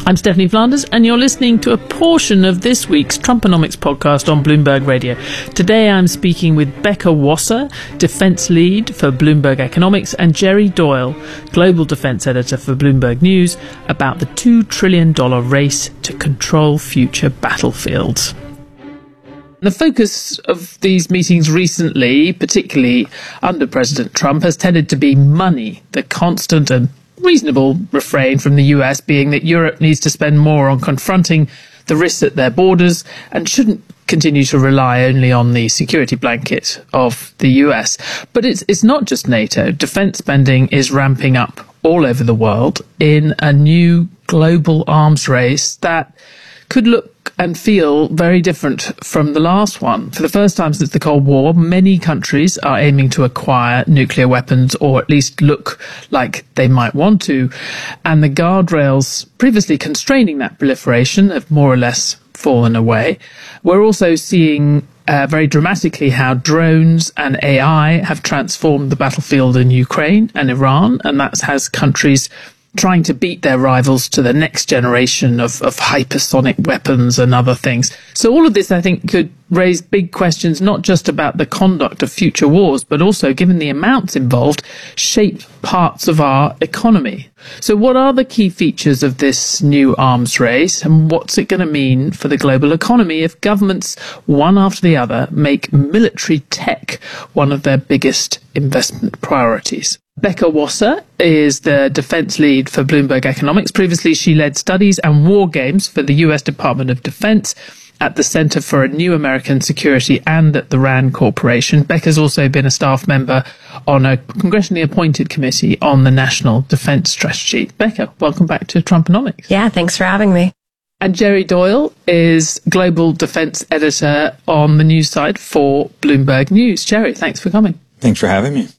I'm Stephanie Flanders, and you're listening to a portion of this week's Trumponomics podcast on Bloomberg Radio. Today I'm speaking with Becca Wasser, defence lead for Bloomberg Economics, and Jerry Doyle, global defence editor for Bloomberg News, about the $2 trillion race to control future battlefields. The focus of these meetings recently, particularly under President Trump, has tended to be money, the constant and reasonable refrain from the US being that Europe needs to spend more on confronting the risks at their borders and shouldn't continue to rely only on the security blanket of the US. But it's not just NATO. Defence spending is ramping up all over the world in a new global arms race that could look and feel very different from the last one. For the first time since the Cold War, many countries are aiming to acquire nuclear weapons, or at least look like they might want to. And the guardrails previously constraining that proliferation have more or less fallen away. We're also seeing very dramatically how drones and AI have transformed the battlefield in Ukraine and Iran, and that has countries trying to beat their rivals to the next generation of hypersonic weapons and other things. So all of this, I think, could raise big questions, not just about the conduct of future wars, but also, given the amounts involved, shape parts of our economy. So what are the key features of this new arms race, and what's it going to mean for the global economy if governments, one after the other, make military tech one of their biggest investment priorities? Becca Wasser is the defence lead for Bloomberg Economics. Previously, she led studies and war games for the US Department of Defense at the Center for a New American Security and at the RAND Corporation. Becca's also been a staff member on a congressionally appointed committee on the National Defense Strategy. Becca, welcome back to Trumponomics. Yeah, thanks for having me. And Jerry Doyle is global defense editor on the news side for Bloomberg News. Jerry, thanks for coming. Thanks for having me.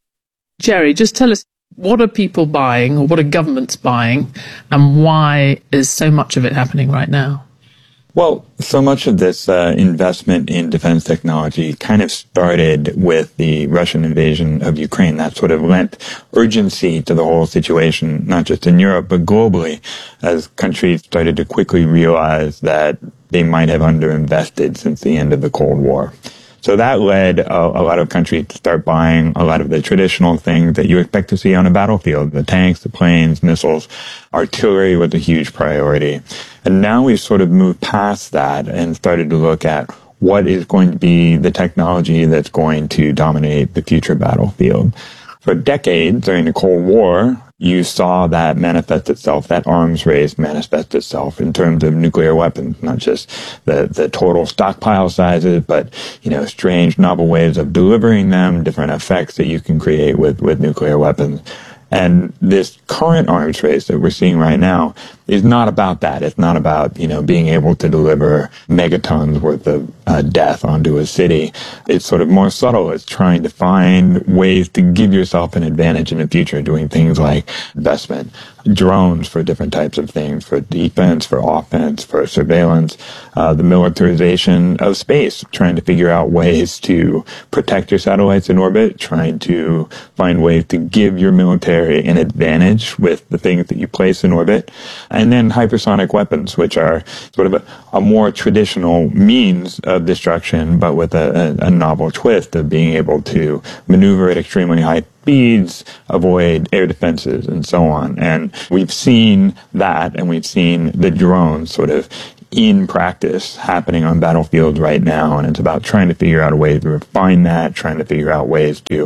Jerry, just tell us, what are people buying, or what are governments buying, and why is so much of it happening right now? Well, so much of this investment in defense technology kind of started with the Russian invasion of Ukraine. That sort of lent urgency to the whole situation, not just in Europe, but globally, as countries started to quickly realize that they might have underinvested since the end of the Cold War. So that led a lot of countries to start buying a lot of the traditional things that you expect to see on a battlefield. The tanks, the planes, missiles, artillery was a huge priority. And now we've sort of moved past that and started to look at what is going to be the technology that's going to dominate the future battlefield. For decades during the Cold War, you saw that manifest itself, that arms race manifest itself in terms of nuclear weapons, not just the total stockpile sizes, but, strange novel ways of delivering them, different effects that you can create with nuclear weapons. And this current arms race that we're seeing right now is not about that. It's not about, being able to deliver megatons worth of death onto a city. It's sort of more subtle. It's trying to find ways to give yourself an advantage in the future, doing things like investment, drones for different types of things, for defense, for offense, for surveillance, the militarization of space, trying to figure out ways to protect your satellites in orbit, trying to find ways to give your military an advantage with the things that you place in orbit. And then hypersonic weapons, which are sort of a more traditional means of destruction, but with a novel twist of being able to maneuver at extremely high speeds, avoid air defenses, and so on. And we've seen that, and we've seen the drones sort of in practice happening on battlefields right now. And it's about trying to figure out a way to refine that, trying to figure out ways to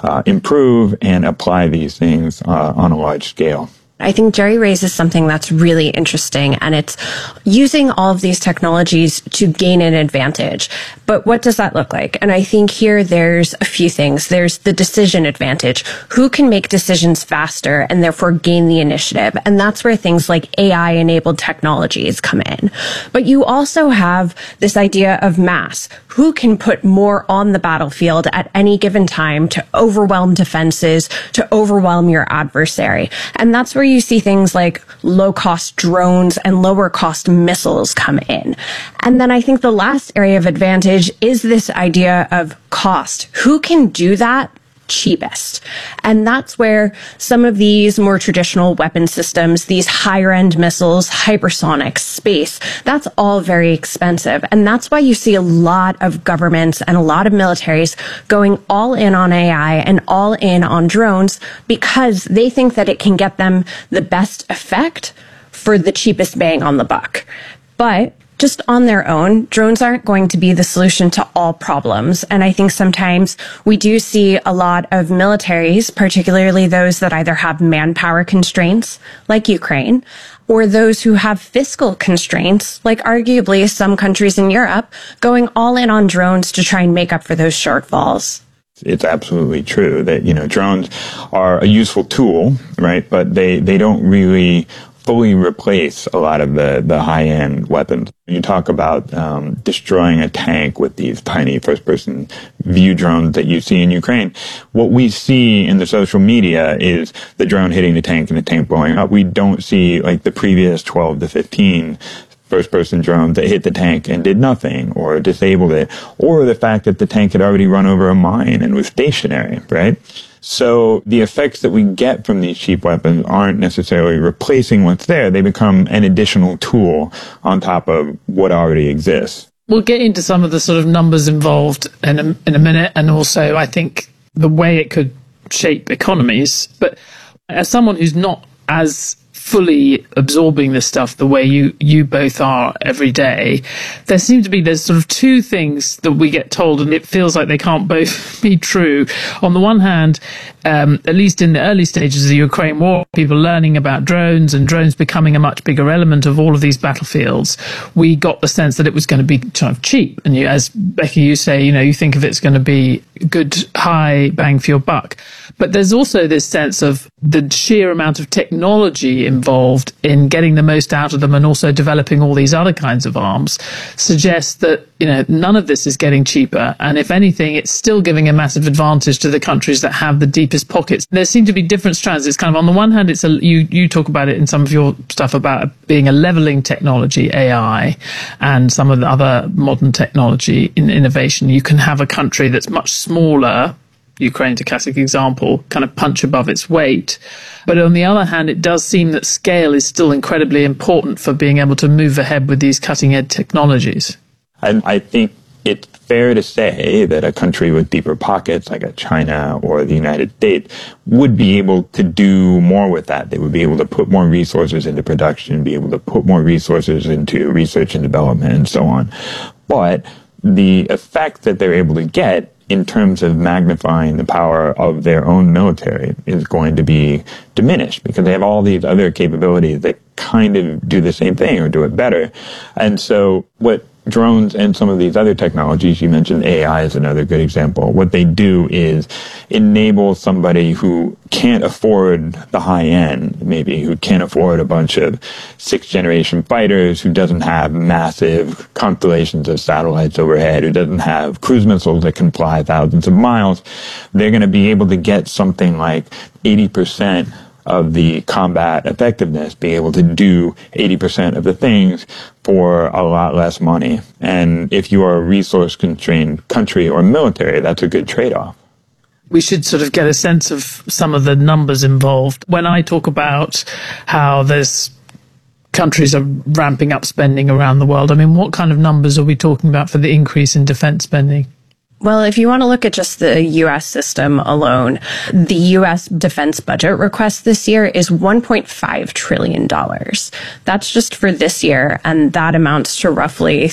improve and apply these things on a large scale. I think Jerry raises something that's really interesting, and it's using all of these technologies to gain an advantage. But what does that look like? And I think here there's a few things. There's the decision advantage. Who can make decisions faster and therefore gain the initiative? And that's where things like AI-enabled technologies come in. But you also have this idea of mass. Who can put more on the battlefield at any given time to overwhelm defenses, to overwhelm your adversary? And that's where you see things like low-cost drones and lower-cost missiles come in. And then I think the last area of advantage is this idea of cost. Who can do that cheapest. And that's where some of these more traditional weapon systems, these higher end missiles, hypersonics, space, that's all very expensive. And that's why you see a lot of governments and a lot of militaries going all in on AI and all in on drones because they think that it can get them the best effect for the cheapest bang on the buck. But just on their own, drones aren't going to be the solution to all problems. And I think sometimes we do see a lot of militaries, particularly those that either have manpower constraints, like Ukraine, or those who have fiscal constraints, like arguably some countries in Europe, going all in on drones to try and make up for those shortfalls. It's absolutely true that, drones are a useful tool, right? But they don't really fully replace a lot of the high-end weapons. You talk about destroying a tank with these tiny first-person view drones that you see in Ukraine. What we see in the social media is the drone hitting the tank and the tank blowing up. We don't see like the previous 12 to 15 first-person drones that hit the tank and did nothing or disabled it, or the fact that the tank had already run over a mine and was stationary, right? So the effects that we get from these cheap weapons aren't necessarily replacing what's there. They become an additional tool on top of what already exists. We'll get into some of the sort of numbers involved in a minute, and also I think the way it could shape economies. But as someone who's not as fully absorbing this stuff the way you both are every day, there's sort of two things that we get told, and it feels like they can't both be true. On the one hand, at least in the early stages of the Ukraine war, people learning about drones and drones becoming a much bigger element of all of these battlefields, we got the sense that it was going to be kind of cheap. And as Becky, you say, you think of it's going to be good, high bang for your buck. But there's also this sense of the sheer amount of technology involved in getting the most out of them and also developing all these other kinds of arms suggests that, none of this is getting cheaper. And if anything, it's still giving a massive advantage to the countries that have the deepest pockets. There seem to be different strands. It's kind of, on the one hand, you talk about it in some of your stuff about being a leveling technology, AI, and some of the other modern technology in innovation. You can have a country that's much smaller, Ukraine's a classic example, kind of punch above its weight. But on the other hand, it does seem that scale is still incredibly important for being able to move ahead with these cutting-edge technologies. I think it's fair to say that a country with deeper pockets, like a China or the United States, would be able to do more with that. They would be able to put more resources into production, be able to put more resources into research and development and so on. But the effect that they're able to get in terms of magnifying the power of their own military is going to be diminished because they have all these other capabilities that kind of do the same thing or do it better. And so what drones and some of these other technologies, you mentioned AI is another good example. What they do is enable somebody who can't afford the high end, maybe who can't afford a bunch of 6th generation fighters, who doesn't have massive constellations of satellites overhead, who doesn't have cruise missiles that can fly thousands of miles. They're going to be able to get something like 80% of the combat effectiveness, be able to do 80% of the things for a lot less money. And if you are a resource-constrained country or military, that's a good trade-off. We should sort of get a sense of some of the numbers involved. When I talk about how there's countries are ramping up spending around the world, I mean, what kind of numbers are we talking about for the increase in defense spending? Well, if you want to look at just the U.S. system alone, the U.S. defense budget request this year is $1.5 trillion. That's just for this year, and that amounts to roughly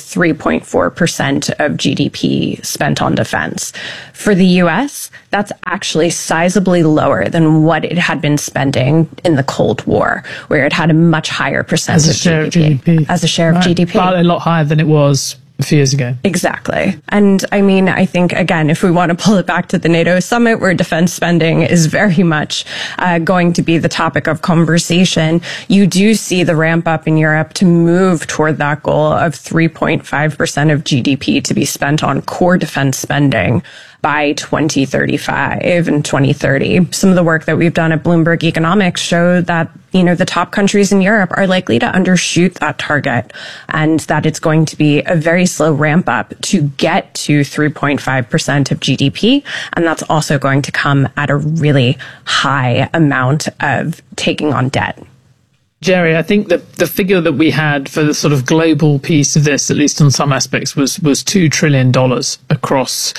3.4% of GDP spent on defense. For the U.S., that's actually sizably lower than what it had been spending in the Cold War, where it had a much higher percentage as a share of GDP. As a share of GDP. But a lot higher than it was a few years ago. Exactly. And I mean, I think, again, if we want to pull it back to the NATO summit where defense spending is very much going to be the topic of conversation, you do see the ramp up in Europe to move toward that goal of 3.5% of GDP to be spent on core defense spending. by 2035 and 2030. Some of the work that we've done at Bloomberg Economics show that, the top countries in Europe are likely to undershoot that target, and that it's going to be a very slow ramp up to get to 3.5% of GDP. And that's also going to come at a really high amount of taking on debt. Jerry, I think that the figure that we had for the sort of global piece of this, at least on some aspects, was $2 trillion across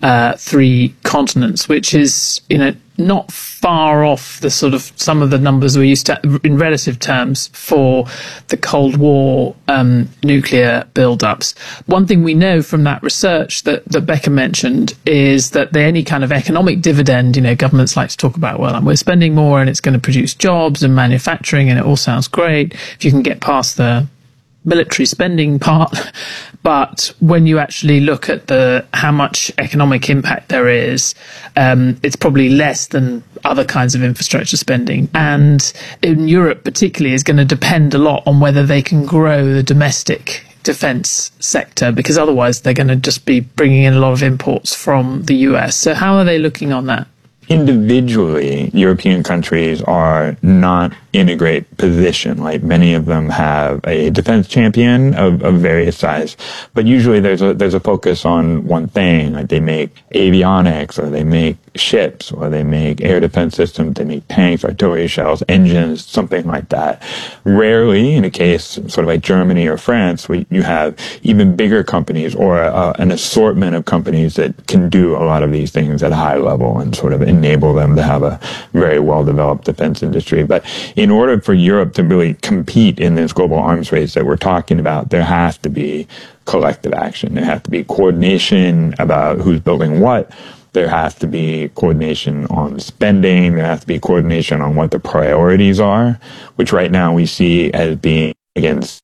3 continents, which is, not far off the sort of some of the numbers we're used to in relative terms for the Cold War nuclear build-ups. One thing we know from that research that Becca mentioned is that any kind of economic dividend, governments like to talk about, we're spending more and it's going to produce jobs and manufacturing and it all sounds great if you can get past the military spending part. But when you actually look at how much economic impact there is, it's probably less than other kinds of infrastructure spending. And in Europe particularly is going to depend a lot on whether they can grow the domestic defense sector, because otherwise they're going to just be bringing in a lot of imports from the US. So how are they looking on that? Individually, European countries are not in a great position. Like, many of them have a defense champion of various size, but usually there's a focus on one thing. Like, they make avionics, or they make ships, or they make air defense systems, they make tanks, artillery shells, engines, something like that. Rarely, in a case sort of like Germany or France, you have even bigger companies or an assortment of companies that can do a lot of these things at a high level and sort of enable them to have a very well-developed defense industry. But in order for Europe to really compete in this global arms race that we're talking about, there has to be collective action. There has to be coordination about who's building what. There has to be coordination on spending. There has to be coordination on what the priorities are, which right now we see as being against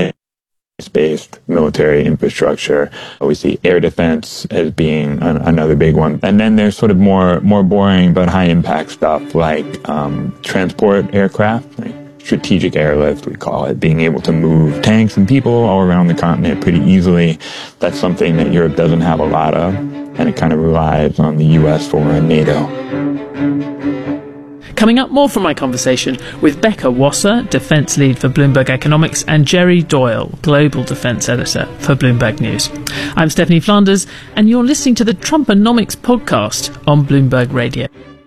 based military infrastructure. We see air defense as being another big one. And then there's sort of more boring but high impact stuff like transport aircraft, like strategic airlift, we call it, being able to move tanks and people all around the continent pretty easily. That's something that Europe doesn't have a lot of, and it kind of relies on the US for and NATO. Coming up, more from my conversation with Becca Wasser, Defence Lead for Bloomberg Economics, and Jerry Doyle, Global Defence Editor for Bloomberg News. I'm Stephanie Flanders, and you're listening to the Trumponomics podcast on Bloomberg Radio.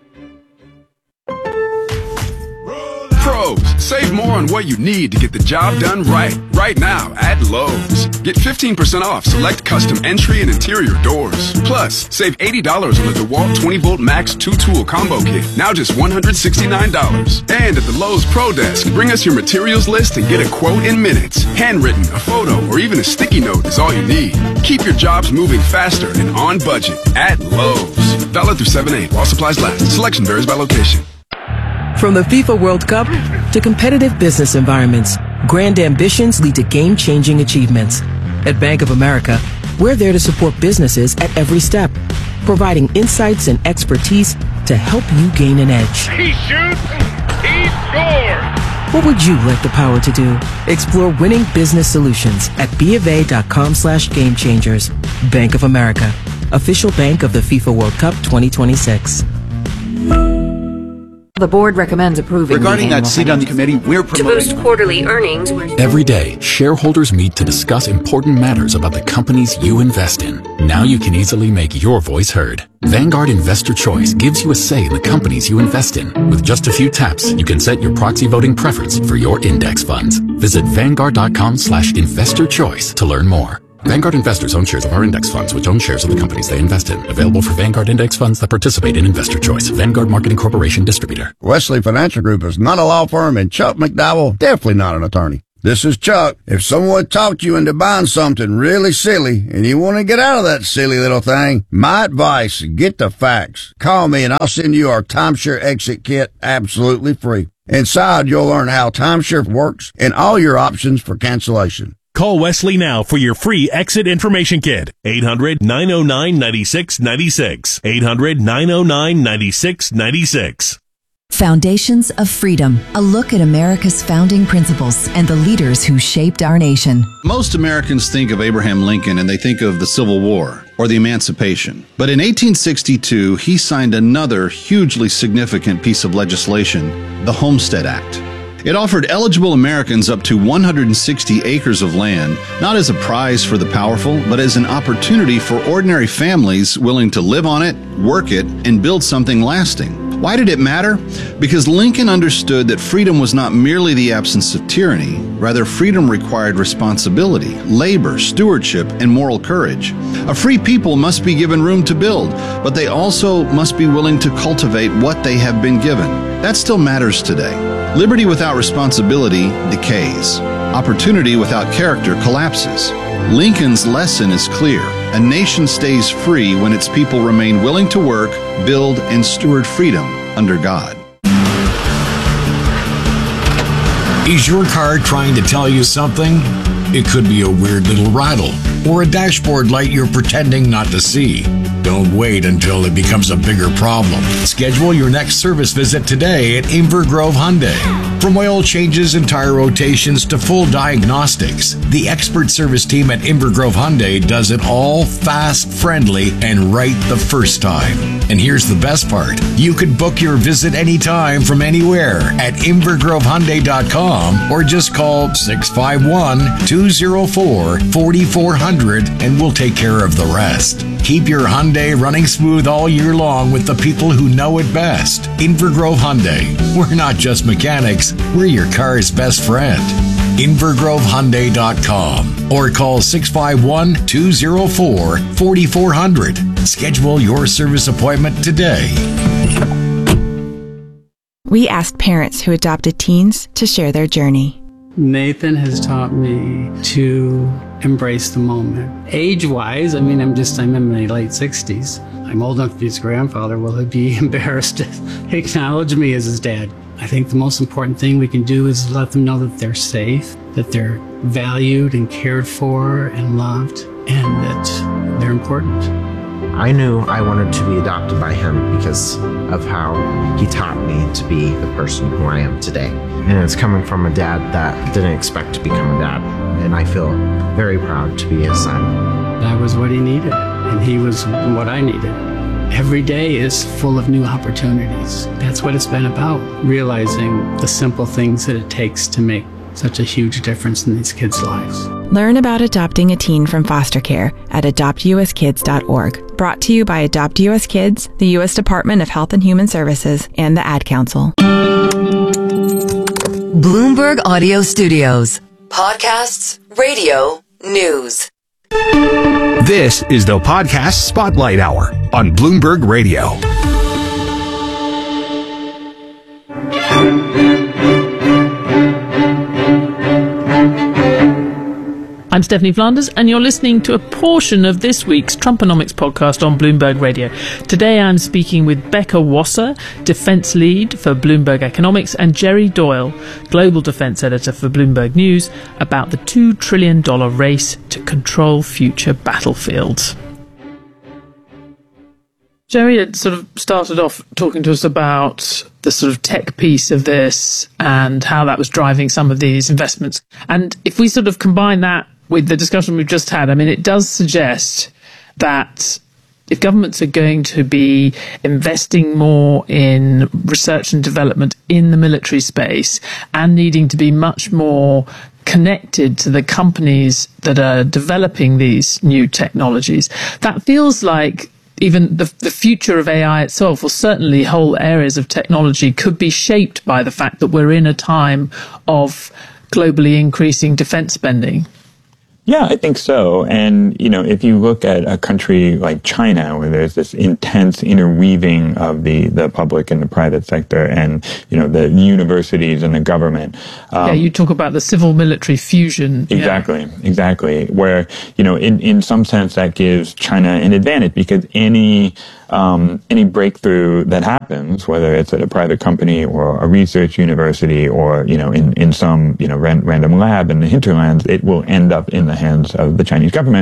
Pros, save more on what you need to get the job done right. Right now at Lowe's. Get 15% off select custom entry and interior doors. Plus, save $80 on the DeWalt 20-volt Max 2-tool combo kit. Now just $169. And at the Lowe's Pro Desk, bring us your materials list and get a quote in minutes. Handwritten, a photo, or even a sticky note is all you need. Keep your jobs moving faster and on budget at Lowe's. Valid through 7/8 while supplies last. Selection varies by location. From the FIFA World Cup to competitive business environments, grand ambitions lead to game-changing achievements. At Bank of America, we're there to support businesses at every step, providing insights and expertise to help you gain an edge. He shoots, he scores! What would you like the power to do? Explore winning business solutions at BofA.com/gamechangers. Bank of America, official bank of the FIFA World Cup 2026. The board recommends approving. Regarding that seat on the committee, we're promoting to boost quarterly earnings. Every day, shareholders meet to discuss important matters about the companies you invest in. Now you can easily make your voice heard. Vanguard Investor Choice gives you a say in the companies you invest in. With just a few taps, you can set your proxy voting preference for your index funds. Visit Vanguard.com/investor choice to learn more. Vanguard investors own shares of our index funds, which own shares of the companies they invest in. Available for Vanguard index funds that participate in Investor Choice. Vanguard Marketing Corporation distributor. Wesley Financial Group is not a law firm, and Chuck McDowell definitely not an attorney. This is Chuck. If someone talked you into buying something really silly and you want to get out of that silly little thing, my advice, get the facts. Call me and I'll send you our timeshare exit kit absolutely free. Inside, you'll learn how timeshare works and all your options for cancellation. Call Wesley now for your free exit information kit. 800-909-9696. 800-909-9696. Foundations of Freedom, a look at America's founding principles and the leaders who shaped our nation. Most Americans think of Abraham Lincoln and they think of the Civil War or the Emancipation. But in 1862, he signed another hugely significant piece of legislation, the Homestead Act. It offered eligible Americans up to 160 acres of land, not as a prize for the powerful, but as an opportunity for ordinary families willing to live on it, work it, and build something lasting. Why did it matter? Because Lincoln understood that freedom was not merely the absence of tyranny. Rather, freedom required responsibility, labor, stewardship, and moral courage. A free people must be given room to build, but they also must be willing to cultivate what they have been given. That still matters today. Liberty without responsibility decays. Opportunity without character collapses. Lincoln's lesson is clear. A nation stays free when its people remain willing to work, build, and steward freedom under God. Is your car trying to tell you something? It could be a weird little rattle or a dashboard light you're pretending not to see. Don't wait until it becomes a bigger problem. Schedule your next service visit today at Inver Grove Hyundai. From oil changes and tire rotations to full diagnostics, the expert service team at Inver Grove Hyundai does it all fast, friendly, and right the first time. And here's the best part. You could book your visit anytime from anywhere at invergrovehyundai.com or just call 651-204-4400 and we'll take care of the rest. Keep your Hyundai running smooth all year long with the people who know it best. Inver Grove Hyundai. We're not just mechanics, we're your car's best friend. invergrovehyundai.com or call 651-204-4400. Schedule your service appointment today. We asked parents who adopted teens to share their journey. Nathan has taught me to embrace the moment. Age-wise, I'm in my late 60s. I'm old enough to be his grandfather. Will he be embarrassed to acknowledge me as his dad? I think the most important thing we can do is let them know that they're safe, that they're valued and cared for and loved, and that they're important. I knew I wanted to be adopted by him because of how he taught me to be the person who I am today. And it's coming from a dad that didn't expect to become a dad. And I feel very proud to be his son. I was what he needed, and he was what I needed. Every day is full of new opportunities. That's what it's been about, realizing the simple things that it takes to make such a huge difference in these kids' lives. Learn about adopting a teen from foster care at adoptuskids.org. Brought to you by Adopt US Kids, the U.S. Department of Health and Human Services, and the Ad Council. Bloomberg Audio Studios. Podcasts, radio, news. This is the Podcast Spotlight Hour on Bloomberg Radio. I'm Stephanie Flanders, and you're listening to a portion of this week's Trumponomics podcast on Bloomberg Radio. Today I'm speaking with Becca Wasser, defense lead for Bloomberg Economics, and Jerry Doyle, global defense editor for Bloomberg News, about the $2 trillion race to control future battlefields. Jerry had sort of started off talking to us about the sort of tech piece of this and how that was driving some of these investments. And if we sort of combine that with the discussion we've just had, I mean, it does suggest that if governments are going to be investing more in research and development in the military space and needing to be much more connected to the companies that are developing these new technologies, that feels like even the future of AI itself, or certainly whole areas of technology, could be shaped by the fact that we're in a time of globally increasing defense spending. Yeah, I think so. And, you know, if you look at a country like China, where there's this intense interweaving of the public and the private sector and, you know, the universities and the government. You talk about the civil-military fusion. Exactly. Where, you know, in some sense that gives China an advantage, because any breakthrough that happens, whether it's at a private company or a research university or, you know, in some, you know, random lab in the hinterlands, it will end up in the hands of the Chinese government.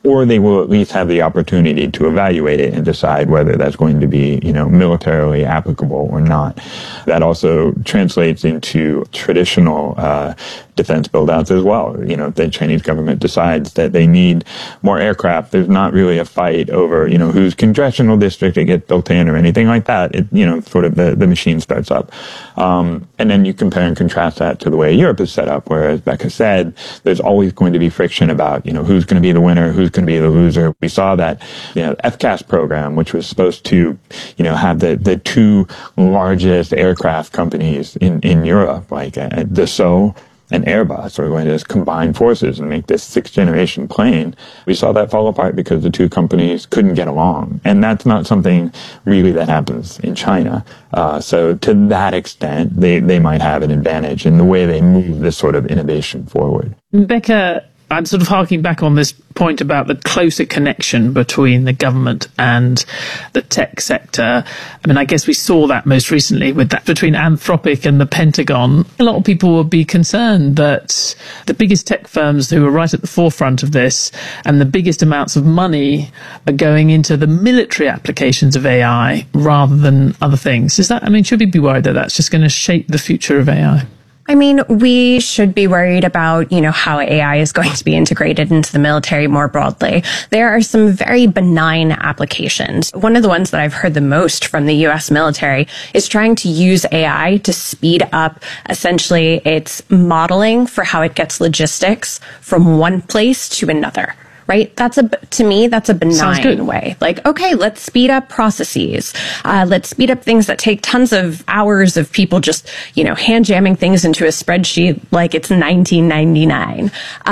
or they will at least have the opportunity to evaluate it and decide whether that's going to be, militarily applicable or not. That also translates into traditional defense build-outs as well. If the Chinese government decides that they need more aircraft, there's not really a fight over, whose congressional district it gets built in or anything like that. Sort of the machine starts up. And then you compare and contrast that to the way Europe is set up, where, as Becca said, there's always going to be friction about, who's going to be the winner, who's going to be the loser. We saw that, FCAS program, which was supposed to, have the two largest aircraft companies in Europe, like Dassault and Airbus, are going to combine forces and make this sixth-generation plane. We saw that fall apart because the two companies couldn't get along. And that's not something really that happens in China. So to that extent, they might have an advantage in the way they move this sort of innovation forward. Becca, I'm sort of harking back on this point about the closer connection between the government and the tech sector. I mean, I guess we saw that most recently with that between Anthropic and the Pentagon. A lot of people will be concerned that the biggest tech firms who are right at the forefront of this and the biggest amounts of money are going into the military applications of AI rather than other things. Should we be worried that that's just going to shape the future of AI? We should be worried about, how AI is going to be integrated into the military more broadly. There are some very benign applications. One of the ones that I've heard the most from the U.S. military is trying to use AI to speed up essentially its modeling for how it gets logistics from one place to another. Right? To me, that's a benign way. Okay, let's speed up processes. Let's speed up things that take tons of hours of people just, hand jamming things into a spreadsheet like it's 1999.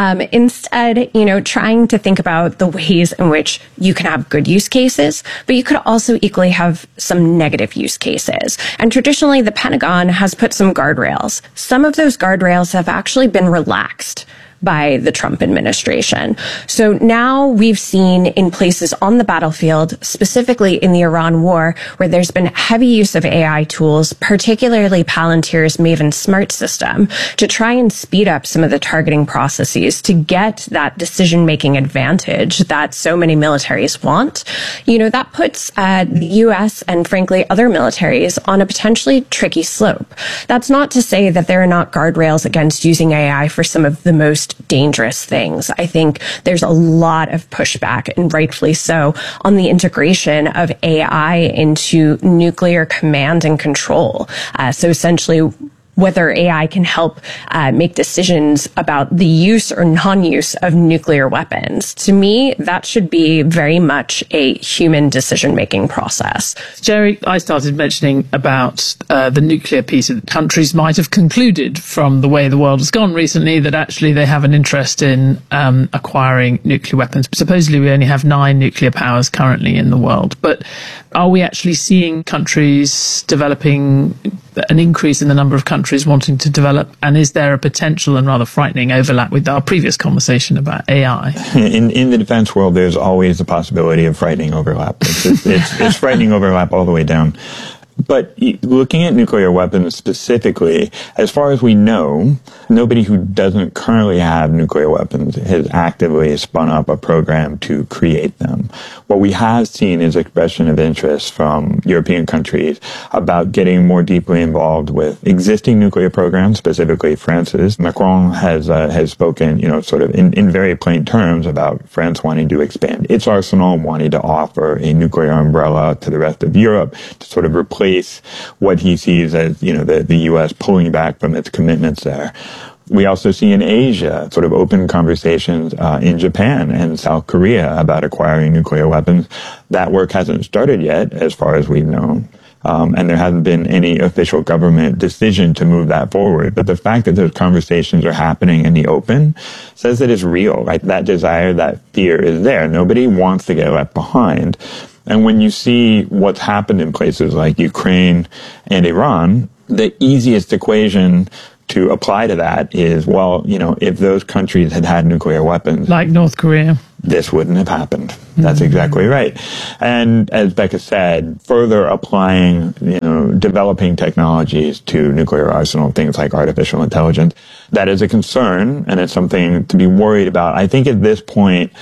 Instead, trying to think about the ways in which you can have good use cases, but you could also equally have some negative use cases. And traditionally, the Pentagon has put some guardrails. Some of those guardrails have actually been relaxed by the Trump administration. So now we've seen in places on the battlefield, specifically in the Iran war, where there's been heavy use of AI tools, particularly Palantir's Maven Smart system, to try and speed up some of the targeting processes to get that decision-making advantage that so many militaries want. That puts the U.S. and frankly other militaries on a potentially tricky slope. That's not to say that there are not guardrails against using AI for some of the most dangerous things. I think there's a lot of pushback, and rightfully so, on the integration of AI into nuclear command and control. So essentially, whether AI can help make decisions about the use or non-use of nuclear weapons. To me, that should be very much a human decision-making process. Jerry, I started mentioning about the nuclear piece of countries might have concluded from the way the world has gone recently that actually they have an interest in acquiring nuclear weapons. Supposedly we only have 9 nuclear powers currently in the world, but are we actually seeing countries developing, an increase in the number of countries wanting to develop? And is there a potential and rather frightening overlap with our previous conversation about AI? In the defense world, there's always the possibility of frightening overlap. It's frightening overlap all the way down. But looking at nuclear weapons specifically, as far as we know, nobody who doesn't currently have nuclear weapons has actively spun up a program to create them. What we have seen is expression of interest from European countries about getting more deeply involved with existing nuclear programs, specifically France's. Macron has spoken, sort of in very plain terms about France wanting to expand its arsenal, wanting to offer a nuclear umbrella to the rest of Europe to sort of replace what he sees as, the U.S. pulling back from its commitments there. We also see in Asia sort of open conversations in Japan and South Korea about acquiring nuclear weapons. That work hasn't started yet, as far as we've known. And there hasn't been any official government decision to move that forward. But the fact that those conversations are happening in the open says that it's real, right? That desire, that fear is there. Nobody wants to get left behind. And when you see what's happened in places like Ukraine and Iran, the easiest equation to apply to that is, if those countries had had nuclear weapons, like North Korea, this wouldn't have happened. That's exactly right. And as Becca said, further applying, developing technologies to nuclear arsenal, things like artificial intelligence, that is a concern, and it's something to be worried about. I think at this point,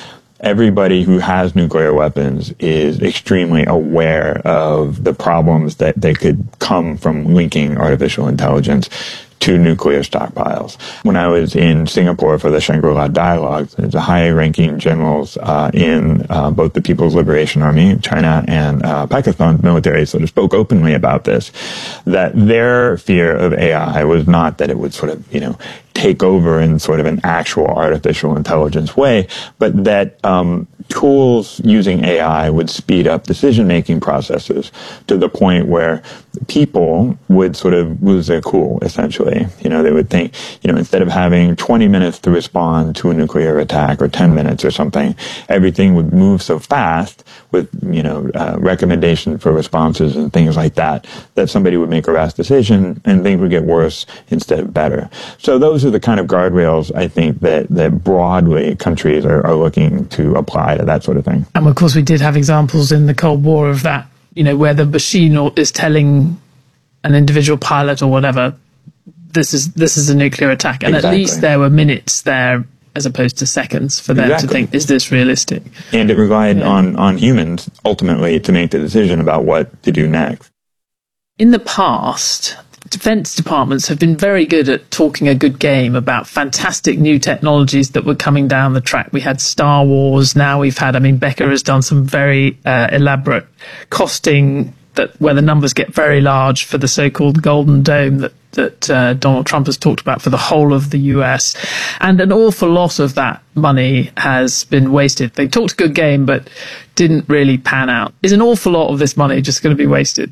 everybody who has nuclear weapons is extremely aware of the problems that they could come from linking artificial intelligence to nuclear stockpiles. When I was in Singapore for the Shangri-La Dialogue, the high-ranking generals in both the People's Liberation Army, China, and Pakistan's military sort of spoke openly about this, that their fear of AI was not that it would sort of, take over in sort of an actual artificial intelligence way, but that tools using AI would speed up decision-making processes to the point where people would sort of lose their cool, essentially. They would think, instead of having 20 minutes to respond to a nuclear attack or 10 minutes or something, everything would move so fast with, recommendations for responses and things like that, that somebody would make a rash decision and things would get worse instead of better. So those are the kind of guardrails, I think, that broadly countries are looking to apply to that sort of thing. And of course, we did have examples in the Cold War of that, where the machine is telling an individual pilot or whatever, this is a nuclear attack. And Exactly. At least there were minutes there as opposed to seconds for them to think, is this realistic? And it relied on humans, ultimately, to make the decision about what to do next. In the past, defense departments have been very good at talking a good game about fantastic new technologies that were coming down the track. We had Star Wars. Now we've had, Becker has done some very elaborate costing where the numbers get very large for the so-called Golden Dome that Donald Trump has talked about for the whole of the US. And an awful lot of that money has been wasted. They talked a good game, but didn't really pan out. Is an awful lot of this money just going to be wasted?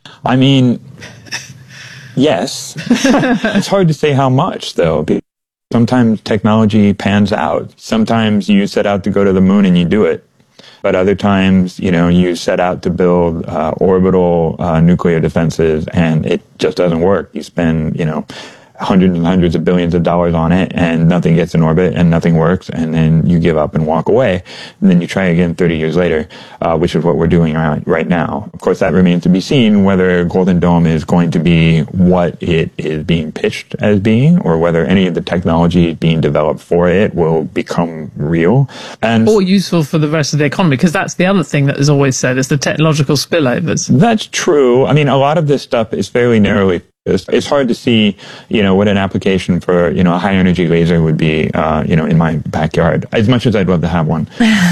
Yes. It's hard to say how much, though. Sometimes technology pans out. Sometimes you set out to go to the moon and you do it. But other times, you set out to build orbital nuclear defenses and it just doesn't work. You spend, hundreds and hundreds of billions of dollars on it and nothing gets in orbit and nothing works, and then you give up and walk away, and then you try again 30 years later, which is what we're doing right now. Of course, that remains to be seen whether Golden Dome is going to be what it is being pitched as being, or whether any of the technology being developed for it will become real or useful for the rest of the economy, because that's the other thing that is always said, is the technological spillovers. That's true. A lot of this stuff is fairly narrowly. It's hard to see, what an application for, a high energy laser would be, in my backyard, as much as I'd love to have one.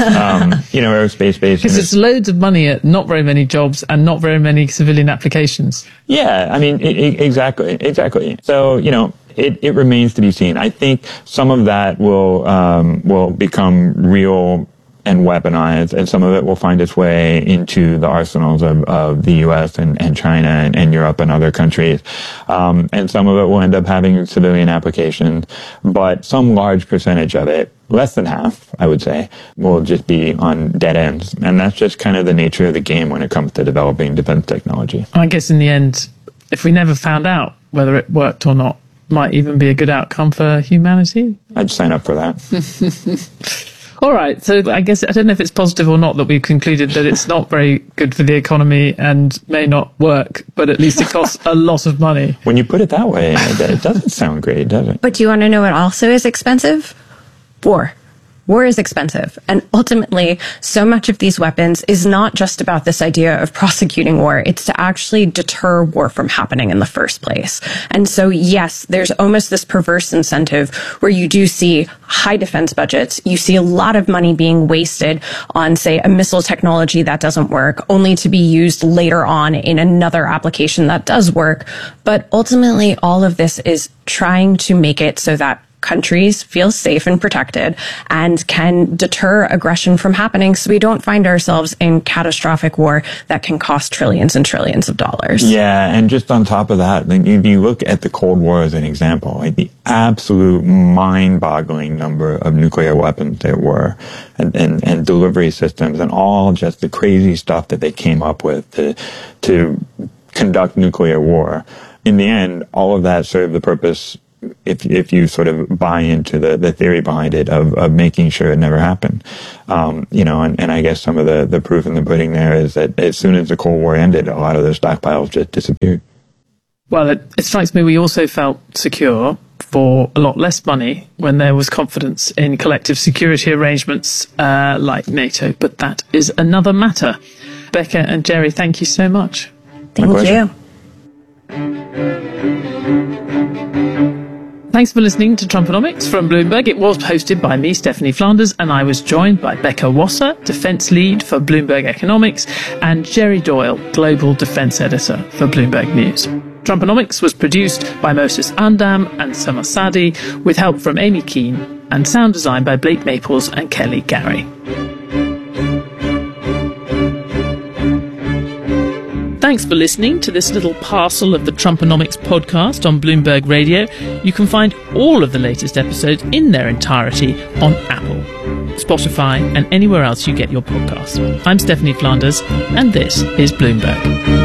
Aerospace based. Because it's loads of money at not very many jobs and not very many civilian applications. Yeah, exactly. So, it remains to be seen. I think some of that will become real and weaponized, and some of it will find its way into the arsenals of the U.S. and China and Europe and other countries. And some of it will end up having civilian applications, but some large percentage of it, less than half, I would say, will just be on dead ends. And that's just kind of the nature of the game when it comes to developing defense technology. I guess in the end, if we never found out whether it worked or not, might even be a good outcome for humanity. I'd sign up for that. All right, so I guess I don't know if it's positive or not that we've concluded that it's not very good for the economy and may not work, but at least it costs a lot of money. When you put it that way, it doesn't sound great, does it? But do you want to know what also is expensive? War. War is expensive. And ultimately, so much of these weapons is not just about this idea of prosecuting war. It's to actually deter war from happening in the first place. And so, yes, there's almost this perverse incentive where you do see high defense budgets. You see a lot of money being wasted on, say, a missile technology that doesn't work, only to be used later on in another application that does work. But ultimately, all of this is trying to make it so that countries feel safe and protected and can deter aggression from happening, so we don't find ourselves in catastrophic war that can cost trillions and trillions of dollars. Yeah, and just on top of that, if you look at the Cold War as an example, the absolute mind-boggling number of nuclear weapons there were, and delivery systems, and all just the crazy stuff that they came up with to conduct nuclear war. In the end, all of that served the purpose, if you sort of buy into the theory behind it, of making sure it never happened. And I guess some of the proof in the pudding there is that as soon as the Cold War ended, a lot of those stockpiles just disappeared. Well, it strikes me we also felt secure for a lot less money when there was confidence in collective security arrangements like NATO. But that is another matter. Becca and Jerry, thank you so much. Thank you. Thanks for listening to Trumponomics from Bloomberg. It was hosted by me, Stephanie Flanders, and I was joined by Becca Wasser, Defence Lead for Bloomberg Economics, and Jerry Doyle, Global Defence Editor for Bloomberg News. Trumponomics was produced by Moses Andam and Sama Sadi, with help from Amy Keane, and sound design by Blake Maples and Kelly Gary. Thanks for listening to this little parcel of the Trumponomics podcast on Bloomberg Radio. You can find all of the latest episodes in their entirety on Apple, Spotify, and anywhere else you get your podcasts. I'm Stephanie Flanders, and this is Bloomberg.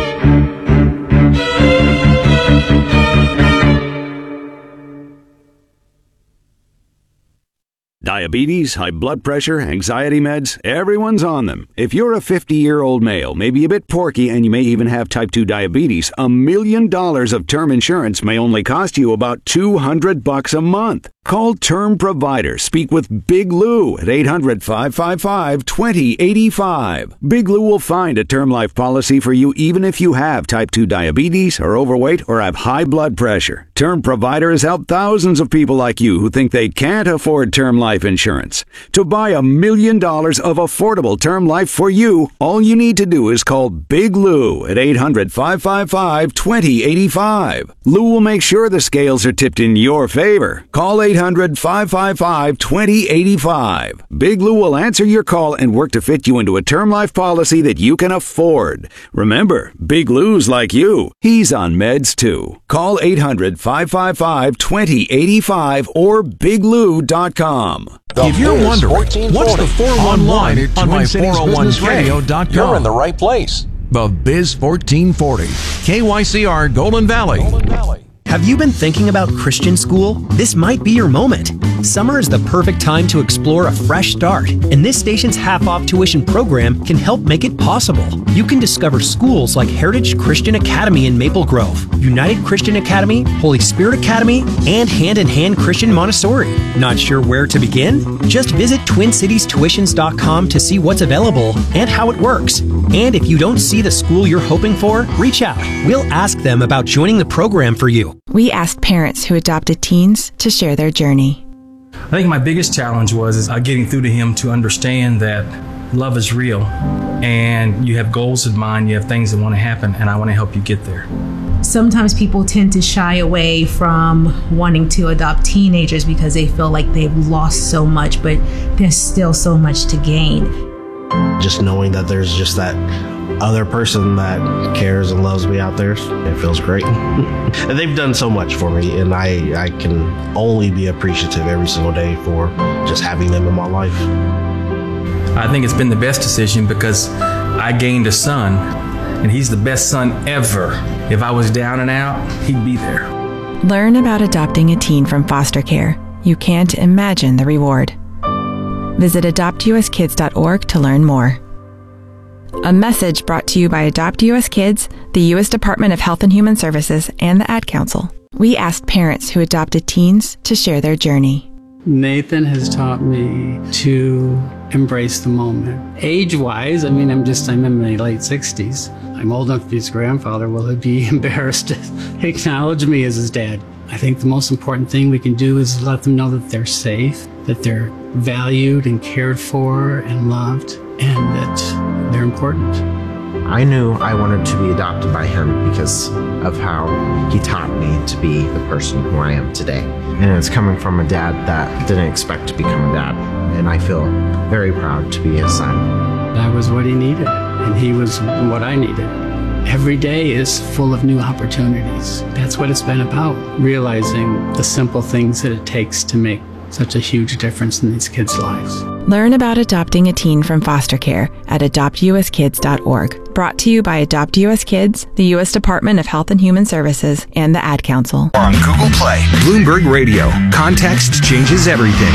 Diabetes, high blood pressure, anxiety meds, everyone's on them. If you're a 50-year-old male, maybe a bit porky, and you may even have type 2 diabetes, $1 million of term insurance may only cost you about $200 a month. Call Term Provider. Speak with Big Lou at 800-555-2085. Big Lou will find a term life policy for you even if you have type 2 diabetes, are overweight, or have high blood pressure. Term Provider has helped thousands of people like you who think they can't afford term life insurance. To buy $1 million of affordable term life for you, all you need to do is call Big Lou at 800-555-2085. Lou will make sure the scales are tipped in your favor. Call 800-555-2085. Big Lou will answer your call and work to fit you into a term life policy that you can afford. Remember, Big Lou's like you. He's on meds too. Call 800-555-2085 or biglou.com. If you're wondering, what's the 411 on my 401k.com? You're in the right place. The Biz 1440, KYCR Golden Valley. Have you been thinking about Christian school? This might be your moment. Summer is the perfect time to explore a fresh start, and this station's half-off tuition program can help make it possible. You can discover schools like Heritage Christian Academy in Maple Grove, United Christian Academy, Holy Spirit Academy, and Hand in Hand Christian Montessori. Not sure where to begin? Just visit TwinCitiesTuitions.com to see what's available and how it works. And if you don't see the school you're hoping for, reach out. We'll ask them about joining the program for you. We asked parents who adopted teens to share their journey. I think my biggest challenge was getting through to him to understand that love is real and you have goals in mind, you have things that want to happen, and I want to help you get there. Sometimes people tend to shy away from wanting to adopt teenagers because they feel like they've lost so much, but there's still so much to gain. Just knowing that there's just that other person that cares and loves me out there, it feels great. And they've done so much for me, and I can only be appreciative every single day for just having them in my life. I think it's been the best decision because I gained a son, and he's the best son ever. If I was down and out, he'd be there. Learn about adopting a teen from foster care. You can't imagine the reward. Visit adoptuskids.org to learn more. A message brought to you by Adopt U.S. Kids, the U.S. Department of Health and Human Services, and the Ad Council. We asked parents who adopted teens to share their journey. Nathan has taught me to embrace the moment. Age-wise, I'm in my late 60s. I'm old enough to be his grandfather. Will he be embarrassed to acknowledge me as his dad? I think the most important thing we can do is let them know that they're safe, that they're valued and cared for and loved, and that they're important. I knew I wanted to be adopted by him because of how he taught me to be the person who I am today. And it's coming from a dad that didn't expect to become a dad. And I feel very proud to be his son. I was what he needed, and he was what I needed. Every day is full of new opportunities. That's what it's been about, realizing the simple things that it takes to make such a huge difference in these kids' lives. Learn about adopting a teen from foster care at adoptuskids.org. Brought to you by Adopt U.S. Kids, the U.S. Department of Health and Human Services, and the Ad Council. On Google Play, Bloomberg Radio. Context changes everything.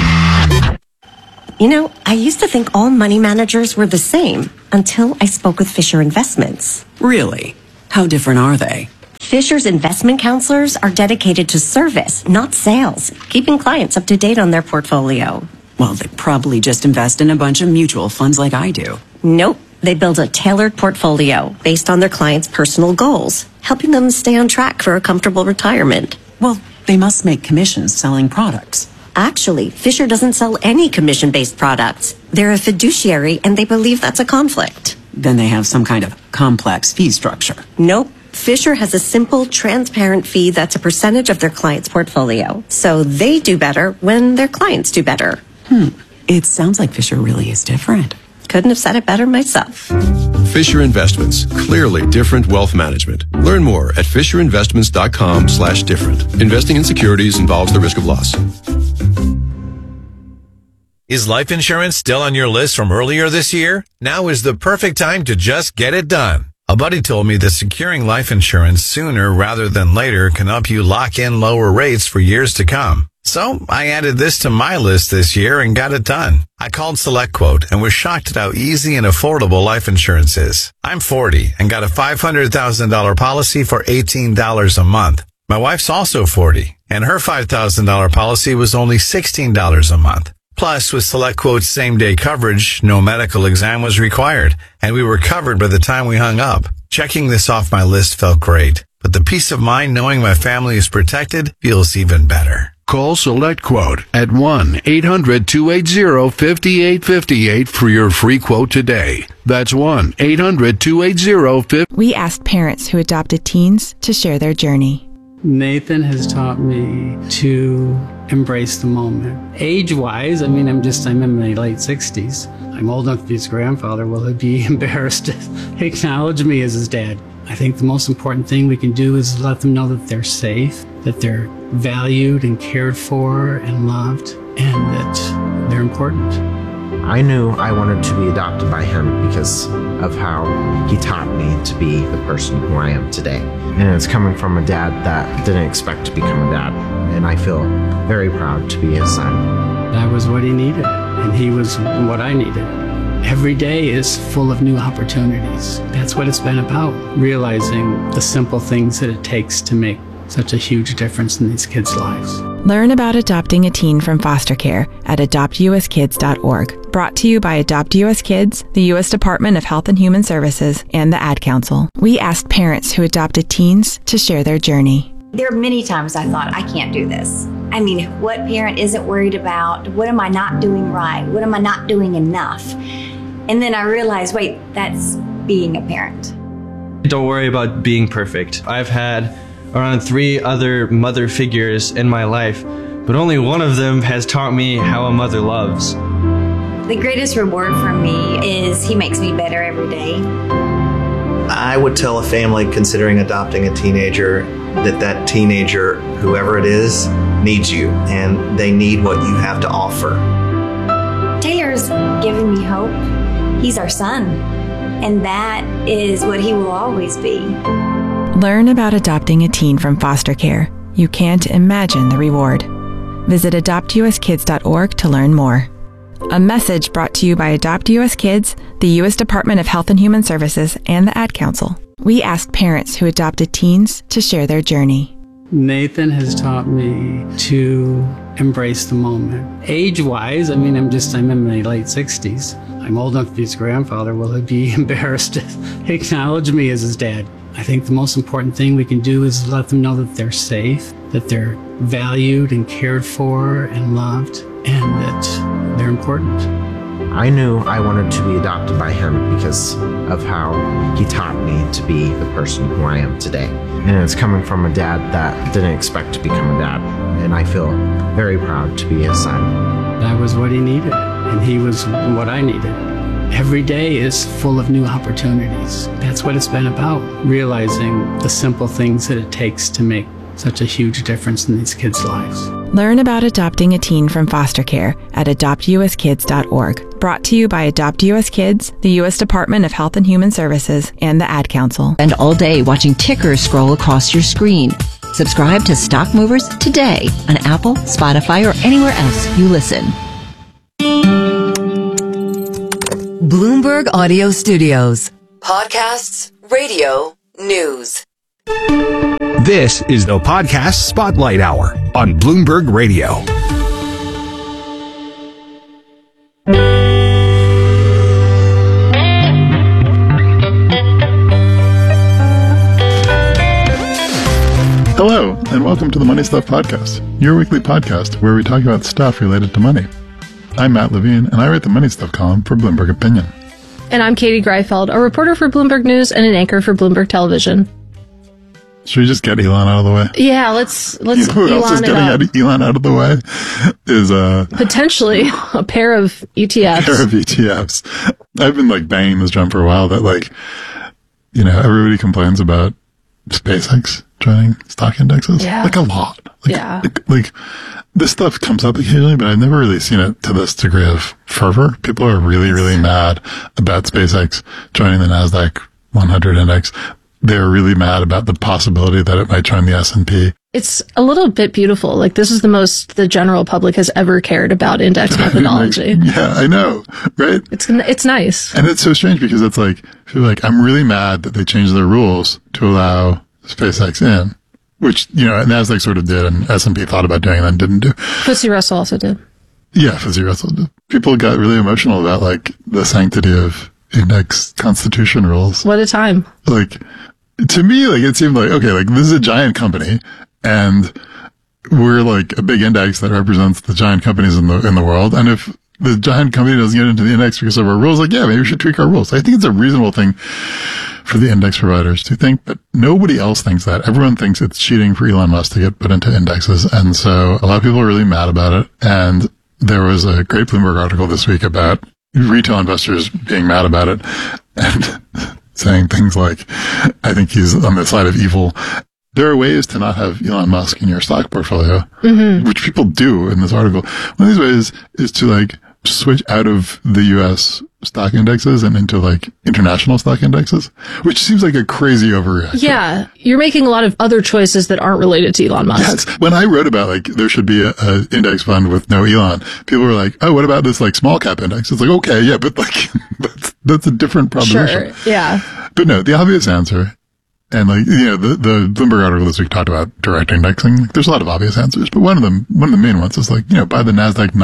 You know, I used to think all money managers were the same until I spoke with Fisher Investments. Really? How different are they? Fisher's investment counselors are dedicated to service, not sales, keeping clients up to date on their portfolio. Well, they probably just invest in a bunch of mutual funds like I do. Nope. They build a tailored portfolio based on their clients' personal goals, helping them stay on track for a comfortable retirement. Well, they must make commissions selling products. Actually, Fisher doesn't sell any commission-based products. They're a fiduciary, and they believe that's a conflict. Then they have some kind of complex fee structure. Nope. Fisher has a simple, transparent fee that's a percentage of their client's portfolio. So they do better when their clients do better. It sounds like Fisher really is different. Couldn't have said it better myself. Fisher Investments. Clearly different wealth management. Learn more at fisherinvestments.com/different. Investing in securities involves the risk of loss. Is life insurance still on your list from earlier this year? Now is the perfect time to just get it done. A buddy told me that securing life insurance sooner rather than later can help you lock in lower rates for years to come. So I added this to my list this year and got it done. I called SelectQuote and was shocked at how easy and affordable life insurance is. I'm 40 and got a $500,000 policy for $18 a month. My wife's also 40 and her $5,000 policy was only $16 a month. Plus, with SelectQuote's same-day coverage, no medical exam was required, and we were covered by the time we hung up. Checking this off my list felt great, but the peace of mind knowing my family is protected feels even better. Call SelectQuote at 1-800-280-5858 for your free quote today. That's 1-800-280-5858. We asked parents who adopted teens to share their journey. Nathan has taught me to embrace the moment. Age-wise, I'm in my late 60s. I'm old enough to be his grandfather. Will he be embarrassed to acknowledge me as his dad? I think the most important thing we can do is let them know that they're safe, that they're valued and cared for and loved, and that they're important. I knew I wanted to be adopted by him because of how he taught me to be the person who I am today. And it's coming from a dad that didn't expect to become a dad. And I feel very proud to be his son. That was what he needed, and he was what I needed. Every day is full of new opportunities. That's what it's been about, realizing the simple things that it takes to make such a huge difference in these kids' lives. Learn about adopting a teen from foster care at adoptuskids.org. Brought to you by Adopt U.S. Kids, the U.S. Department of Health and Human Services, and the Ad Council. We asked parents who adopted teens to share their journey. There are many times I thought, I can't do this. I mean, what parent isn't worried about? What am I not doing right? What am I not doing enough? And then I realized, wait, that's being a parent. Don't worry about being perfect. I've had around 3 other mother figures in my life, but only one of them has taught me how a mother loves. The greatest reward for me is he makes me better every day. I would tell a family considering adopting a teenager that teenager, whoever it is, needs you, and they need what you have to offer. Taylor's given me hope. He's our son, and that is what he will always be. Learn about adopting a teen from foster care. You can't imagine the reward. Visit adoptuskids.org to learn more. A message brought to you by Adopt U.S. Kids, the U.S. Department of Health and Human Services, and the Ad Council. We asked parents who adopted teens to share their journey. Nathan has taught me to embrace the moment. Age-wise, I'm in my late 60s. I'm old enough to be his grandfather. Will he be embarrassed to acknowledge me as his dad? I think the most important thing we can do is let them know that they're safe, that they're valued and cared for and loved, and that they're important. I knew I wanted to be adopted by him because of how he taught me to be the person who I am today. And it's coming from a dad that didn't expect to become a dad. And I feel very proud to be his son. That was what he needed, and he was what I needed. Every day is full of new opportunities. That's what it's been about, realizing the simple things that it takes to make such a huge difference in these kids' lives. Learn about adopting a teen from foster care at adoptuskids.org. Brought to you by Adopt U.S. Kids, the U.S. Department of Health and Human Services, and the Ad Council. Spend all day watching tickers scroll across your screen. Subscribe to Stock Movers today on Apple, Spotify, or anywhere else you listen. Bloomberg Audio Studios. Podcasts, radio, news. This is the Podcast Spotlight Hour on Bloomberg Radio. Hello, and welcome to the Money Stuff Podcast, your weekly podcast where we talk about stuff related to money. I'm Matt Levine, and I write the Money Stuff column for Bloomberg Opinion. And I'm Katie Greifeld, a reporter for Bloomberg News and an anchor for Bloomberg Television. Should we just get Elon out of the way? Yeah, let's Who else is getting Elon out of the way is potentially a pair of ETFs. I've been banging this drum for a while that everybody complains about SpaceX joining stock indexes. Yeah. A lot. Yeah. This stuff comes up occasionally, but I've never really seen it to this degree of fervor. People are really, really mad about SpaceX joining the NASDAQ 100 index. They're really mad about the possibility that it might join the S&P. It's a little bit beautiful. This is the most the general public has ever cared about index methodology. Yeah, I know, right? It's nice. And it's so strange because it's I'm really mad that they changed their rules to allow SpaceX in, which, NASDAQ sort of did and S&P thought about doing and then didn't do. FTSE Russell also did. Yeah, FTSE Russell did. People got really emotional about the sanctity of index constitution rules. What a time. To me, it seemed okay, this is a giant company and we're a big index that represents the giant companies in the world. And if the giant company doesn't get into the index because of our rules, maybe we should tweak our rules. I think it's a reasonable thing for the index providers to think, but nobody else thinks that. Everyone thinks it's cheating for Elon Musk to get put into indexes. And so a lot of people are really mad about it. And there was a great Bloomberg article this week about retail investors being mad about it and saying things like, I think he's on the side of evil. There are ways to not have Elon Musk in your stock portfolio, which people do in this article. One of these ways is to switch out of the U.S. stock indexes and into international stock indexes, which seems like a crazy overreaction. Yeah. You're making a lot of other choices that aren't related to Elon Musk. Yes. When I wrote about there should be a index fund with no Elon, people were like, oh, what about this small cap index? It's okay, yeah, but that's a different proposition. Sure. Yeah. But no, the obvious answer, and the Bloomberg article this week talked about direct indexing. There's a lot of obvious answers, but one of the main ones is buy the NASDAQ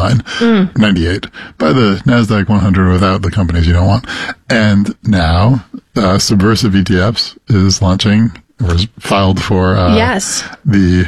98, buy the NASDAQ 100 without the companies you don't want. And now, Subversive ETFs is launching, or is filed for, yes, the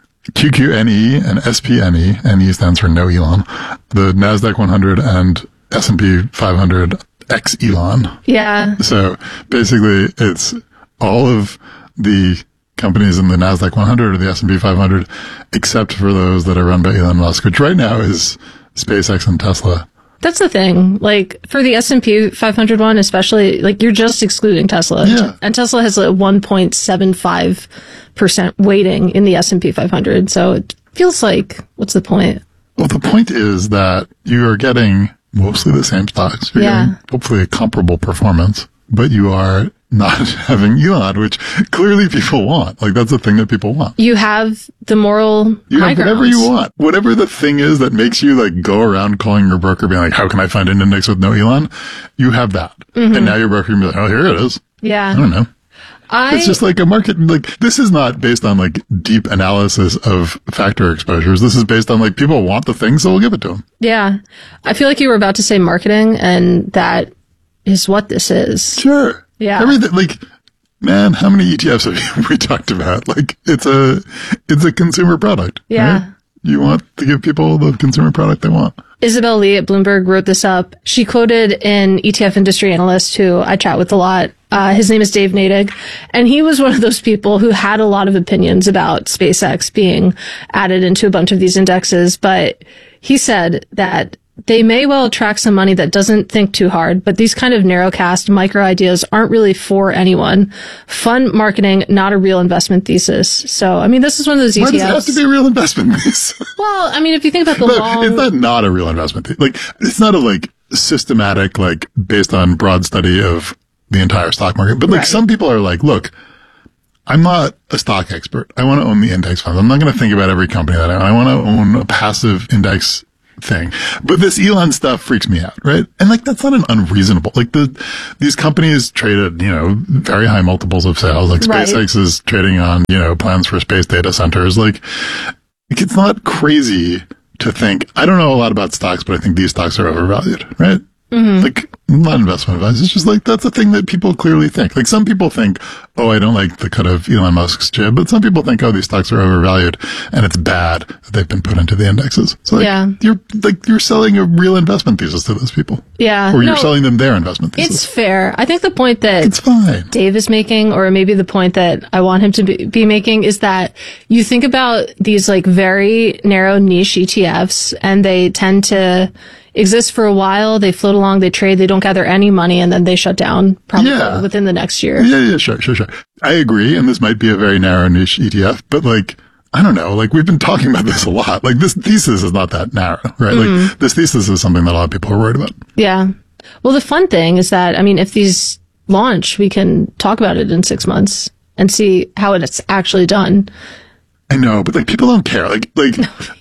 QQNE and SPNE. NE stands for no Elon. The NASDAQ 100 and S&P 500 X Elon. Yeah. So basically it's all of the companies in the NASDAQ 100 or the S&P 500, except for those that are run by Elon Musk, which right now is SpaceX and Tesla. That's the thing. For the S&P 500 one, especially, you're just excluding Tesla. Yeah. And Tesla has a 1.75% weighting in the S&P 500. So it feels what's the point? Well, the point is that you are getting mostly the same stocks. You're getting hopefully a comparable performance, but you are not having Elon, which clearly people want. That's the thing that people want. You have the moral You have whatever you want. Whatever the thing is that makes you go around calling your broker being how can I find an index with no Elon? You have that. And now your broker can be oh, here it is. Yeah. I don't know. It's just a market, this is not based on deep analysis of factor exposures. This is based on people want the thing, so we'll give it to them. Yeah. I feel like you were about to say marketing, and that is what this is. Sure. Yeah. Everything, man, how many ETFs have we talked about? It's a consumer product. Yeah. Right? You want to give people the consumer product they want. Isabel Lee at Bloomberg wrote this up. She quoted an ETF industry analyst who I chat with a lot. His name is Dave Nadig, and he was one of those people who had a lot of opinions about SpaceX being added into a bunch of these indexes, but he said that they may well attract some money that doesn't think too hard, but these kind of narrowcast micro ideas aren't really for anyone. Fun marketing, not a real investment thesis. So, this is one of those ETFs. Why does it have to be a real investment thesis? Well, if you think about the It's not a real investment thesis. It's not a systematic, based on broad study of the entire stock market. But some people are look, I'm not a stock expert. I want to own the index funds. I'm not going to think about every company that I own. I want to own a passive index thing. But this Elon stuff freaks me out, right? And like, that's not an unreasonable, like these companies traded, very high multiples of sales. Like SpaceX is trading on, plans for space data centers. Like, it's not crazy to think, I don't know a lot about stocks, but I think these stocks are overvalued, right? Mm-hmm. Like, not investment advice. It's just like, that's a thing that people clearly think. Like, some people think, oh, I don't like the cut of Elon Musk's jib, but some people think, oh, these stocks are overvalued and it's bad that they've been put into the indexes. So like, you're selling a real investment thesis to those people. Yeah. Or you're selling them their investment thesis. It's fair. I think the point that it's fine. Dave is making, or maybe the point that I want him to be making, is that you think about these like very narrow niche ETFs and they tend to exist for a while, they float along, they trade, they don't gather any money, and then they shut down probably within the next year. Yeah, sure. I agree, and this might be a very narrow niche ETF, but like, I don't know, like we've been talking about this a lot. Like this thesis is not that narrow, right? Mm-hmm. Like this thesis is something that a lot of people are worried about. Yeah. Well, the fun thing is that, I mean, if these launch, we can talk about it in 6 months and see how it's actually done. I know, but like people don't care. Like, that's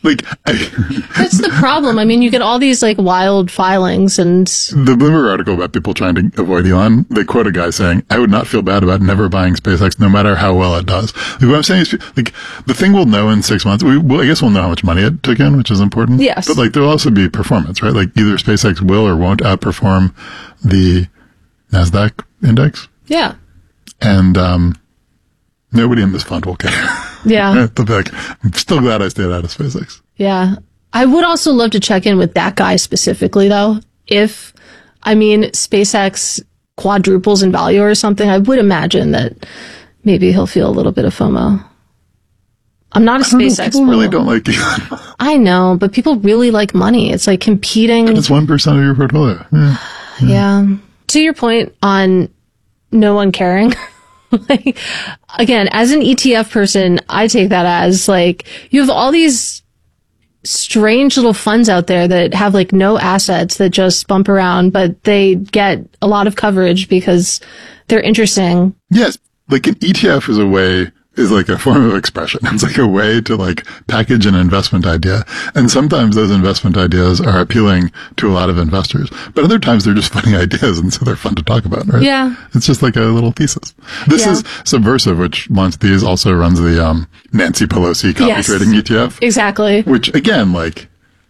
the problem. I mean, you get all these like wild filings, and the Bloomberg article about people trying to avoid Elon, they quote a guy saying, I would not feel bad about never buying SpaceX no matter how well it does. Like, what I'm saying is, like, the thing we'll know in 6 months, I guess we'll know how much money it took in, which is important. Yes. But like, there'll also be performance, right? Like either SpaceX will or won't outperform the NASDAQ index. Yeah. And, nobody in this fund will care. Yeah. I'm still glad I stayed out of SpaceX. Yeah. I would also love to check in with that guy specifically, though. If, I mean, SpaceX quadruples in value or something, I would imagine that maybe he'll feel a little bit of FOMO. I'm not a SpaceX. People really don't like Elon. I know, but people really like money. It's like competing. But it's 1% of your portfolio. Yeah. To your point on no one caring. Like, again, as an ETF person, I take that as like, you have all these strange little funds out there that have like no assets that just bump around, but they get a lot of coverage because they're interesting. Yes. Like an ETF is like a form of expression. It's like a way to like package an investment idea. And sometimes those investment ideas are appealing to a lot of investors, but other times they're just funny ideas. And so they're fun to talk about, right? Yeah. It's just like a little thesis. This is Subversive, which launched these, also runs the, Nancy Pelosi copy trading ETF. Exactly. Which again, like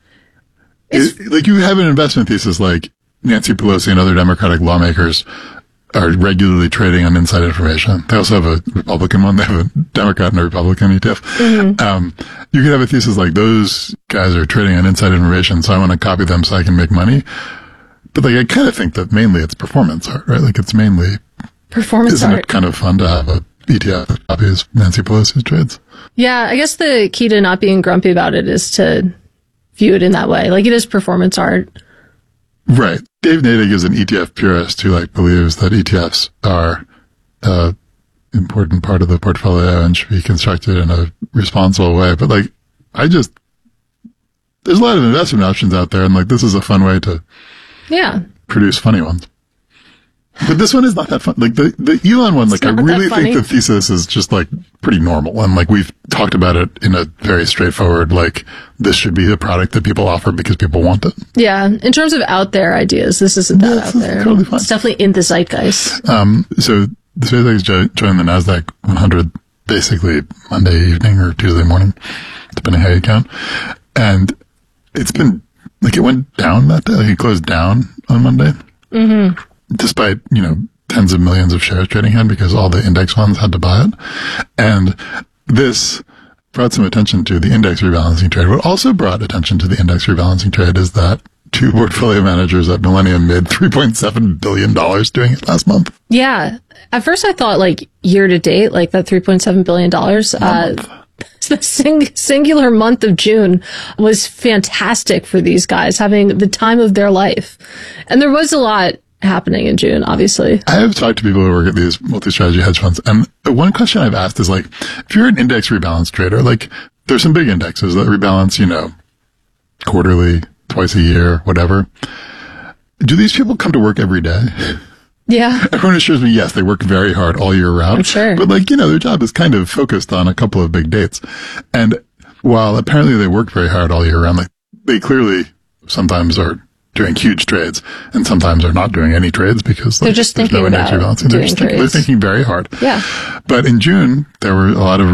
you have an investment thesis, like Nancy Pelosi and other Democratic lawmakers are regularly trading on inside information. They also have a Republican one. They have a Democrat and a Republican ETF. Mm-hmm. You could have a thesis like those guys are trading on inside information, so I want to copy them so I can make money. But like, I kind of think that mainly it's performance art, right? Like it's mainly performance art. Isn't it kind of fun to have a ETF that copies Nancy Pelosi's trades? Yeah, I guess the key to not being grumpy about it is to view it in that way. Like it is performance art. Right. Dave Nadig is an ETF purist who like believes that ETFs are an important part of the portfolio and should be constructed in a responsible way. But like, there's a lot of investment options out there, and like this is a fun way to produce funny ones. But this one is not that fun. Like the Elon one, like I really think the thesis is just like pretty normal. And like we've talked about it in a very straightforward, like this should be the product that people offer because people want it. Yeah. In terms of out there ideas, this isn't that out there. Totally fine. It's definitely in the zeitgeist. So the SpaceX joined the NASDAQ 100 basically Monday evening or Tuesday morning, depending how you count. And it's been like, it went down that day. Like it closed down on Monday. Mm-hmm. Despite, tens of millions of shares trading in because all the index funds had to buy it. And this brought some attention to the index rebalancing trade. What also brought attention to the index rebalancing trade is that two portfolio managers at Millennium made $3.7 billion doing it last month. Yeah. At first I thought like year to date, like that $3.7 billion, the singular month of June was fantastic for these guys, having the time of their life. And there was a lot happening in June, obviously. I have talked to people who work at these multi-strategy hedge funds, and the one question I've asked is like, if you're an index rebalance trader, like there's some big indexes that rebalance, quarterly, twice a year, whatever. Do these people come to work every day? Yeah. Everyone assures me, yes, they work very hard all year round. I'm sure. But like, their job is kind of focused on a couple of big dates. And while apparently they work very hard all year round, like they clearly sometimes are doing huge trades and sometimes are not doing any trades because they're just there's thinking no index about rebalancing. doing trades. They're thinking very hard. Yeah. But in June, there were a lot of